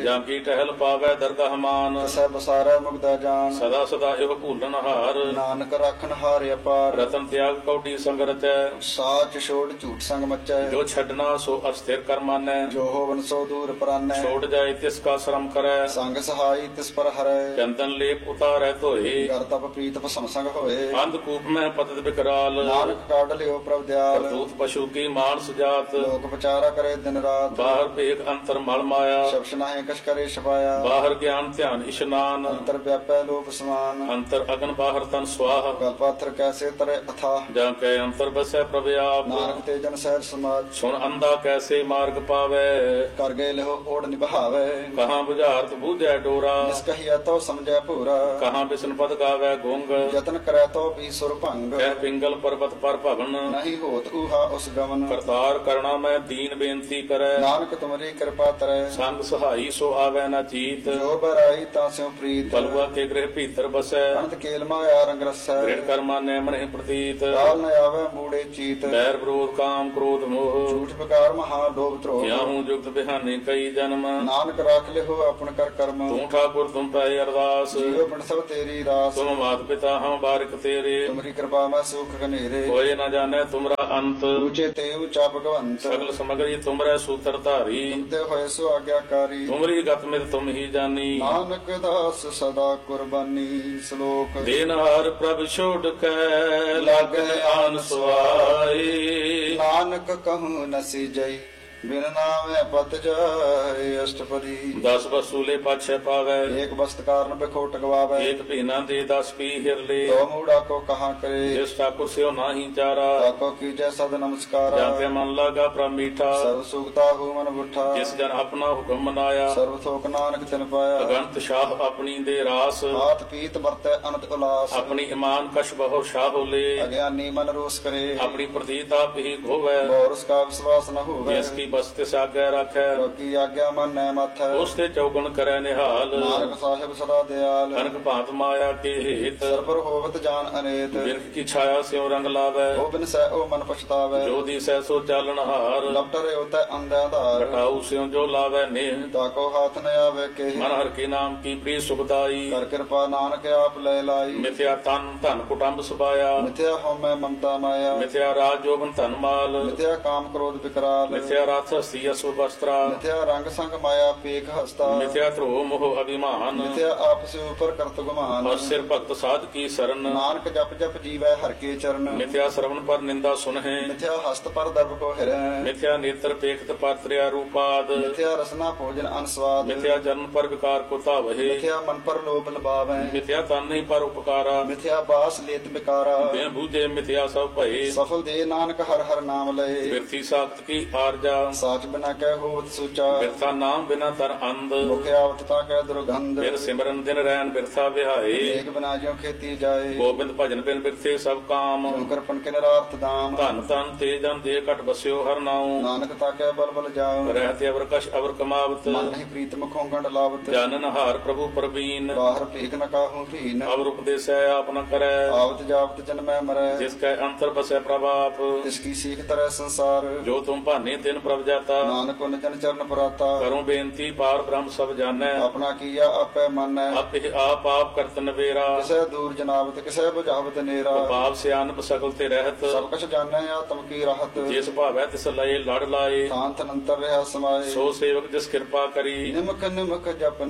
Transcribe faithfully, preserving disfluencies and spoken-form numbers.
ਜਾਂ ਕੀ ਟਹਿਲ ਪਾਵੈ ਦਰਗਾਹ ਮਾਨ, ਸਹਿ ਬਸਾਰੈ ਮੁਕਤਾ ਜਾਨ। ਸਦਾ ਸਦਾ ਇਹੋ ਭੂਲਨ ਹਾਰ, ਨਾਨਕ ਰਾਖਨ ਹਾਰ ਅਪਾਰ। ਰਤਨ ਤਿਆਗ ਕੌਡੀ ਸੰਗ ਰਚੈ, ਸਾਚ ਛੋੜ ਝੂਠ ਸੰਗ ਮਚੈ। ਜੋ ਛੱਡਣਾ ਸੋ ਅਸਥਿਰ ਕਰ ਮਾਨੈ, ਜੋ ਹੋਵਨ ਸੋ ਦੂਰ ਪਰਾਨੈ। ਛੋੜ ਜਾਏ ਤਿਸ ਕਾ ਸ਼ਰਮ ਕਰੈ, ਸੰਗ ਸਹਾਈ ਤਿਸ ਪਰ ਹਰੈ। ਚੰਦਨ ਲੇਪ ਉਤਾਰੈ ਧੋਏ, ਕਰ ਤਪ ਪ੍ਰੀਤ ਭਸਮ ਸੰਗ ਹੋਏ। ਅੰਧਕੂਪ ਮੈਂ ਪਤਿਤ ਬਿਕਰਾਲ, ਨਾਨਕ ਕਾਢ ਲਿਓ ਪ੍ਰਭ ਦਿਆਲ। ਕਰਤੂਤ ਪਸ਼ੂ ਕੀ ਮਾਨਸ ਜਾਤ, ਲੋਕ ਵਿਚਾਰਾ ਕਰੇ ਦਿਨ ਰਾਤ। ਬਾਹਰ ਭੇਖ ਅੰਤਰ ਮਲ ਮਾਇਆ, ਸ਼ਬਦ ਨਾਹਿ ਕਛ ਕਰੇ ਛਪਾਇਆ। ਬਾਹਰ ਗਿਆਨ ਧਿਆਨ ਇਸ਼ਨਾਨ, ਅੰਤਰ ਵਿਆਪੈ ਲੋਕ ਸਮਾਨ। ਅੰਤਰ ਅਗਨ ਬਾਹਰ ਤਨ ਸਵਾਹ, ਗਲ ਪਾਥਰ ਕੈਸੇ ਤਰੇ ਅਥਾ। ਜਾਂ ਕੈ ਅੰਤਰ ਬਸੈ ਪ੍ਰਭ ਆਪ, ਨਾਨਕ ਤੇ ਜਨ ਸਹਿਜ ਸਮਾਜ। ਸੁਣ ਅੰਧਾ ਕੈਸੇ ਮਾਰਗ ਪਾਵੈ, ਕਰ ਗਏ ਲਿਓ ਓੜ ਨਿਭਾਵੇ। ਕਹਾਂ ਬੁਝਾਰਤ ਬੂਝੈ ਡੋਰਾ, ਜਿਸ ਕਹੀਐ ਤੋ ਸਮਝੈ ਭੂਰਾ। ਕਹਾਂ ਬਿਸ਼ਨ ਪਦ ਗਾਵੈ ਗੁੰਗ, ਯਤਨ ਕਰੈ ਤੋ ਵੀ ਸੁਰ ਭੰਗ। ਕਹਿ ਪਿੰਗਲ ਪਰਬਤ ਪਰ ਭਵਨ, ਨਹੀਂ ਹੋਤ ਊਹਾ ਉਸ ਗਮਨ। ਕਰਤਾਰ ਕਰਣਾ ਮੈਂ ਦੀਨ ਬੇਨਤੀ ਕਰੈ, ਨਾਨਕ ਤੁਮਰੀ ਕਿਰਪਾ ਤਰੈ। ਸੰਗ ਸਹਾਈ ਸੋ ਆਵੈ ਨਾ ਚੀਤ, ਜੋ ਬਰਾਈ ਤਾਂ ਸਿਉ ਪ੍ਰੀਤ। ਬਲਵਾ ਕੇ ਗ੍ਰਹਿ ਭੀਤਰ ਬਸੈ, ਅਨੰਤ ਕੇਲ ਮਾਇਆ ਰੰਗ ਰਸੈ। ਦ੍ਰਿੜ ਕਰਮਾ ਨੈ ਮਨਿ ਪ੍ਰਤੀਤ, ਕਾਲ ਨ ਆਵੈ ਮੂੜੇ ਚੀਤ। ਬੈਰ ਵਿਰੋਧ ਕਾਮ ਕ੍ਰੋਧ ਮੋਹ, ਝੂਠ ਵਿਕਾਰ ਮਹਾ ਲੋਭ ਧਰੋਹ। ਕਿਆਹੂ ਜੁਗਤ ਬਿਹਾਨੇ ਕਈ ਜਨਮ, ਨਾਨਕ ਰਾਖ ਲਿਓ ਆਪਨ ਕਰ ਕਰਮ। ਤੂੰ ਠਾਕੁਰ ਤੁਮ ਪੈ ਅਰਦਾਸ, ਜੀਉ ਪਿੰਡ ਸਭ ਤੇਰੀ ਰਾਸ। ਤੁਮ ਮਾਤ ਪਿਤਾ ਹਮ ਬਾਰਿਕ ਤੇਰੇ, ਤੁਮਰੀ ਕਿਰਪਾ ਮੈਂ ਸੁਖ ਘਨੇਰੇ। ਕੋਇ ਨ ਜਾਣੈ ਤੁਮਰਾ ਅੰਤ, ਊਚੇ ਤੇ ਊਚਾ ਭਗਵੰਤ। ਸਗਲ ਸਮਗਰੀ ਤੁਮਰੈ ਸੂਤਰ ਧਾਰੀ, ਤੁਮਤੇ ਹੋਏ ਸੋ ਆਗਿਆਕਾਰੀ। ਤੁਮਰੀ ਗਤ ਮਿਤ ਤੁਮ ਹੀ ਜਾਨੀ, ਨਾਨਕ ਦਾਸ ਸਦਾ ਕੁਰਬਾਨੀ। ਸ਼ਲੋਕ ਦੇਨਹਾਰ ਪ੍ਰਭ ਛੋੜ ਕੈ ਲਾਗੈ ਆਨ ਸੁਆਈ, ਨਾਨਕ ਕਹੂੰ ਨਸੀ ਜਈ ਬਿਨ ਨਾਮੈ ਪਤ ਜਾਏ। ਅਸ਼ਟਪਦੀ ਦਸ ਵਸੂਲੇ ਪਾਛੈ ਪਾਵੈ, ਏਕ ਬਸਤ ਕਾਰਨ ਬਿਖੋਟ ਗਵਾਵੇ। ਏਕ ਭੀਨਾ ਦੇ ਦਸ ਪੀ ਹਿਰਲੇ, ਤੋ ਮੂੜਾ ਕੋ ਕਹਾ ਕਰੇ। ਜਿਸ ਠਾਕੁਰ ਸਿਓ ਨਾਹੀ ਚਾਰਾ, ਤਾਕੋ ਕੀਜੈ ਸਦ ਨਮਸਕਾਰਾ। ਜਾਂ ਤੇ ਮਨ ਲਾਗਾ ਪ੍ਰਭ ਮੀਠਾ, ਸਰਬ ਸੁਖਤਾ ਹੂ ਮਨ ਬੁੱਠਾ। ਜਿਸ ਜਨ ਆਪਣਾ ਹੁਕਮ ਮਨਾਇਆ, ਸਰਬ ਥੋਕ ਨਾਨਕ ਤਿਨ ਪਾਇਆ। ਅਗੰਤ ਸ਼ਾਹ ਆਪਣੀ ਦੇ ਰਾਸ, ਹਾਥ ਪੀਤ ਵਰਤੈ ਅਨੰਤ ਉਲਾਸ। ਆਪਣੀ ਇਮਾਨ ਕਛ ਬਹੁ ਸ਼ਾਹੁਲੇ, ਅਗਿਆਨੀ ਮਨ ਰੋਸ ਕਰੇ। ਆਪਣੀ ਪ੍ਰਤੀਤ ਆਪ ਹੀ ਖੋਵੈ, ਬੋਰਸ ਕਾ ਵਿਸ਼ਵਾਸ ਨ ਹੋਵੇ। ਜਿਸ ਕੀ ਬਸਤਿ ਸਾਗੈ ਰਾਖੈ, ਲੋਕੀ ਆਗਿਆ ਮਨ ਨੈ ਮਥੈ। ਉਸ ਤੇ ਚੌਗਣ ਕਰੈ ਨਿਹਾਲ, ਨਾਨਕ ਸਾਹਿਬ ਸਦਾ ਦਿਆਲ। ਕਨਕ ਭਾਂਤ ਮਾਇਆ ਕੇ ਹੇਤ, ਸਰਬਰ ਹੋਵਤ ਜਾਨ ਅਨੇਤ। ਬਿਰਖ ਕੀ ਛਾਇਆ ਸਿਉ ਰੰਗ ਲਾਵੈ, ਉਹ ਬਿਨ ਸਹਿ ਉਹ ਮਨ ਪਛਤਾਵੇ। ਜੋ ਦਿਸੈ ਸੋ ਚਾਲਣ ਹਾਰ, ਲਪਟਰੇ ਉਤੈ ਅੰਧਿਆ ਧਾਰ। ਘਟਾਉ ਸਿਉ ਜੋ ਲਾਵੈ ਨੇਹ, ਤਾਕੋ ਹਾਥ ਨ ਆਵੇ ਕੇ। ਮਨ ਹਰ ਕੇ ਨਾਮ ਕੀ ਪ੍ਰੀ ਸੁਖਦਾਈ, ਕਰ ਕਿਰਪਾ ਨਾਨਕ ਆਪ ਲੈ ਲਾਈ। ਮਿਥਿਆ ਤਨ ਧਨ ਕੁਟੰਬ ਸੁਭਾਇਆ, ਮਿਥਿਆ ਹਉਮੈ ਮਮਤਾ ਮਾਇਆ। ਮਿਥਿਆ ਰਾਜ ਜੋਬਨ ਧਨ ਮਾਲ, ਮਿਥਿਆ ਕਾਮ ਕ੍ਰੋਧ ਵਿਕਰਾਲ। ਮਿਥਿਆ ਰਥ ਹਸਤੀ ਅਸੁ ਵਸਤਰਾ, ਮਿਥਿਆ ਰੰਗ ਸੰਗ ਮਾਇਆ ਪੇਖ ਹਸਤਾ। ਮਿਥਿਆ ਧਰੋ ਮੋਹ ਅਭਿਮਾਨ, ਮਿਥਿਆ ਆਪਸ ਉਪਰ ਕਰਤ ਗੁਮਾਨ। ਔਰ ਸਿਰ ਭਗਤ ਸਾਧ ਕੀ ਸਰਨ, ਨਾਨਕ ਜਪ ਜਪ ਜੀਵੈ ਹਰ ਕੇ ਚਰਨ। ਮਿਥਿਆ ਸਰਵਨ ਪਰ ਨਿੰਦਾ ਸੁਨਹਿ, ਮਿਥਿਆ ਹਸਤ ਪਰ ਦਰਬ ਕੋ ਹਿਰੈ। ਮਿਥਿਆ ਨੇਤਰ ਪੇਖਤ ਪਰ ਤ੍ਰਿਆ ਰੂਪਾਦ, ਮਿਥਿਆ ਰਸਨਾ ਭੋਜਨ ਅਨਸਵਾਦ। ਮਿਥਿਆ ਜਨਮ ਪਰ ਵਿਕਾਰ ਕੋ ਧਾਵਹਿ, ਮਿਥਿਆ ਮਨ ਪਰ ਲੋਭ ਲਬਾਵੈ। ਮਿਥਿਆ ਤਨ ਨਹੀਂ ਪਰ ਉਪਕਾਰਾ, ਮਿਥਿਆ ਬਾਸ ਲੇਤ ਬਿਕਾਰਾ। ਬਿਨ ਬੂਝੇ ਮਿਥਿਆ ਸਭ ਭਏ, ਸਫਲ ਦੇ ਨਾਨਕ ਹਰ ਹਰ ਨਾਮ ਲਏ। ਬਿਰਥੀ ਸਾਖਤ ਕੀ ਆਰਜਾ, ਸਾਚ ਬਿਨਾ ਕਹਿ ਹੋਵਤ ਸੂਚਾ। ਬਿਰਥਾ ਨਾਮ ਬਿਨਾ ਤਰ ਅੰਧ, ਮੁਖ ਆਵਤ ਤਾ ਕਹਿ ਦੁਰਗੰਧ। ਬਿਨ ਸਿਮਰਨ ਦਿਨ ਰੈਨ ਬਿਰਥਾ ਵਿਹਾਏ, ਏਕ ਬਿਨਾ ਜਿਉ ਖੇਤੀ ਜਾਏ। ਗੋਬਿੰਦ ਭਜਨ ਬਿਨ ਬਿਰਥੇ ਸਭ ਕਾਮ, ਸ਼ੰਕਰ ਪਨ ਕੇ ਨਿਰਾਰਥ ਦਾਮ। ਧਨ ਤਨ ਤੇ ਜਨ ਦੇ ਘਟ ਬਸਿਓ ਹਰ ਨਾਉ, ਨਾਨਕ ਤਾ ਕਹਿ ਬਲ ਬਲ ਜਾਉ। ਰਹਿਤੇ ਅਵਰ ਕਛ ਅਵਰ ਕਮਾਵਤ, ਮਨ ਨਹੀਂ ਪ੍ਰੀਤ ਮੁਖੋਂ ਗੰਡ ਲਾਵਤ। ਜਾਨਨ ਹਾਰ ਪ੍ਰਭੂ ਪ੍ਰਵੀਨ, ਬਾਹਰ ਭੇਖ ਨ ਕਾਹੂ ਭੀਨ। ਅਵਰ ਉਪਦੇਸੈ ਆਪ ਨ ਕਰੈ, ਆਵਤ ਜਾਵਤ ਜਨਮੈ ਮਰੈ। ਜਿਸ ਕੈ ਅੰਤਰ ਬਸੈ ਪ੍ਰਭਾਪ, ਤਿਸ ਕੀ ਸੀਖ ਤਰੈ ਸੰਸਾਰ। ਜੋ ਤੁਮ ਭਾਨੇ ਤਿਨ ਪ੍ਰਭ ਜਾਤਾ, ਨਾਨਕ ਉਨ ਜਨ ਚਰਨ ਪੁਰਾਤਾ। ਕਰੋ ਬੇਨਤੀ ਪਾਰ ਬ੍ਰਹਮ ਸਭ ਜਾਣੈ, ਆਪਣਾ ਕੀਆ ਆਪੈ ਮਾਨੈ। ਆਪੇ ਆਪ ਆਪ ਕਰਤ ਨਵੇਰਾ, ਕਿਸੈ ਦੂਰ ਜਨਾਵਤ ਕਿਸੈ ਬੁਝਾਵਤ ਨੇਰਾ। ਪਾਪ ਸਿਆਨਪ ਸਕਲ ਤੇ ਰਹਿਤ, ਸਭ ਕਛ ਜਾਣੈ ਆਤਮ ਕੀ ਰਾਹਤ। ਜਿਸ ਭਾਵੈ ਤਿਸ ਲਏ ਲੜ ਲਾਏ, ਸ਼ਾਂਤ ਅਨੰਤਰ ਰਿਹਾ ਸਮਾਏ। ਸੋ ਸੇਵਕ ਜਿਸ ਕਿਰਪਾ ਕਰੀ, ਨਿਮਕ ਨਿਮਕ ਜਪ